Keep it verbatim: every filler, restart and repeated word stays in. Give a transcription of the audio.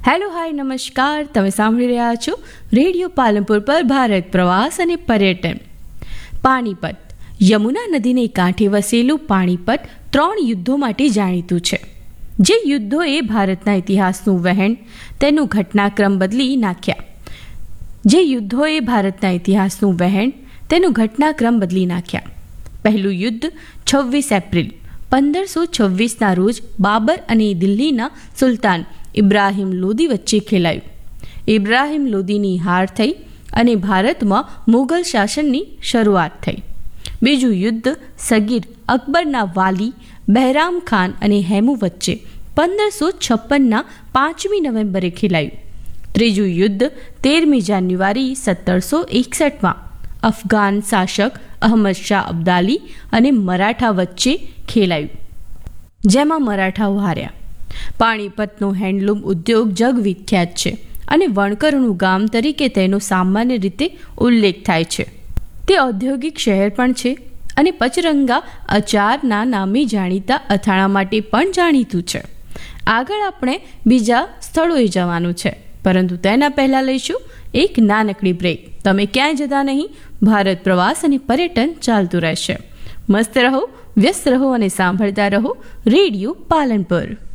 Hello hi નમસ્કાર, તમે સાંભળી રહ્યા છો રેડિયો પાલનપુર પર ભારત પ્રવાસ અને પર્યટન. પાણીપત. યમુના નદીને કાંઠે વસેલું પાણીપત ત્રણ યુદ્ધો માટે જાણીતું છે. જે યુદ્ધોએ ભારતના ઇતિહાસનું વહેણ તેનું ઘટનાક્રમ બદલી નાખ્યા જે યુદ્ધોએ ભારતના ઇતિહાસનું વહેણ તેનું ઘટનાક્રમ બદલી નાખ્યા પહેલું યુદ્ધ છવ્વીસ એપ્રિલ પંદરસો છવ્વીસના રોજ બાબર અને દિલ્હીના સુલતાન ઇબ્રાહિમ લોદી વચ્ચે ખેલાયું. ઇબ્રાહિમ લોદીની હાર થઈ અને ભારતમાં મુગલ શાસનની શરૂઆત થઈ. બીજું યુદ્ધ સગીર અકબરના વાલી બહેરામ ખાન અને હેમુ વચ્ચે પંદરસો છપ્પનના પાંચમી નવેમ્બરે ખેલાયું. ત્રીજું યુદ્ધ તેરમી જાન્યુઆરી સત્તરસો એકસઠમાં અફઘાન શાસક અહમદ શાહ અબ્દાલી અને મરાઠા વચ્ચે ખેલાયું, જેમાં મરાઠાઓ હાર્યા. પાણીપતનો હેન્ડલૂમ ઉદ્યોગ જગવિખ્યાત છે અને વણકરનું ગામ તરીકે તેનો સામાન્ય રીતે ઉલ્લેખ થાય છે. તે ઔદ્યોગિક શહેર પણ છે અને પચરંગા અચારના નામે જાણીતા અથાણા માટે પણ જાણીતું છે. આગળ આપણે બીજા સ્થળોએ જવાનું છે, પરંતુ તેના પહેલાં લઈશું એક નાનકડી બ્રેક. તમે ક્યાંય જતા નહીં, ભારત પ્રવાસ અને પર્યટન ચાલતું રહેશે. મસ્ત રહો, વ્યસ્ત રહો અને સાંભળતા રહો રેડિયો પાલનપુર.